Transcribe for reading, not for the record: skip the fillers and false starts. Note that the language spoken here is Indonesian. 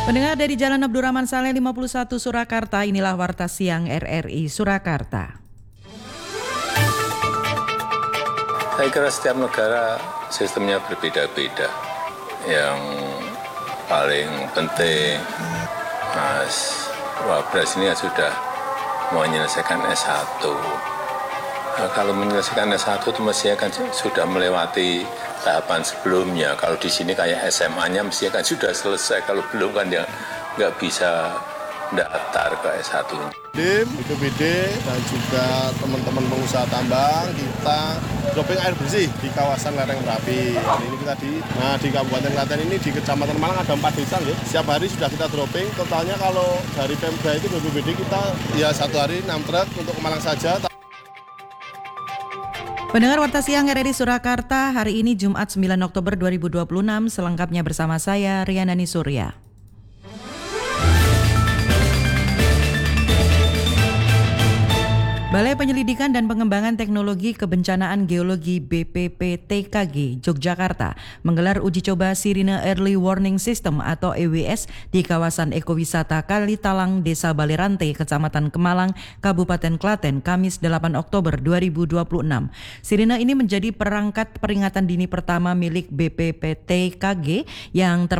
Pendengar dari Jalan Abdurrahman Saleh 51 Surakarta, inilah Warta Siang RRI Surakarta. Saya kira setiap negara sistemnya berbeda-beda. Yang paling penting, Mas Wapres ini sudah menyelesaikan S1. Nah, kalau menyelesaikan S1 itu mestinya kan sudah melewati tahapan sebelumnya. Kalau di sini kayak SMA-nya mestinya kan sudah selesai. Kalau belum kan ya nggak bisa daftar ke S1-nya. BIM, BPBD, dan juga teman-teman pengusaha tambang, kita dropping air bersih di kawasan lereng Merapi. Hari ini kita di Kabupaten Klaten ini, di Kecamatan Malang ada 4 desa. Setiap hari sudah kita dropping, totalnya kalau dari Pemda itu BPBD kita ya satu hari 6 truk untuk ke Malang saja. Pendengar Warta Siang RRI Surakarta, hari ini Jumat 9 Oktober 2026, selengkapnya bersama saya Rianani Surya. Balai Penyelidikan dan Pengembangan Teknologi Kebencanaan Geologi BPPTKG Yogyakarta menggelar uji coba Sirine Early Warning System atau EWS di kawasan ekowisata Kalitalang, Desa Balerante, Kecamatan Kemalang, Kabupaten Klaten, Kamis 8 Oktober 2026. Sirine ini menjadi perangkat peringatan dini pertama milik BPPTKG yang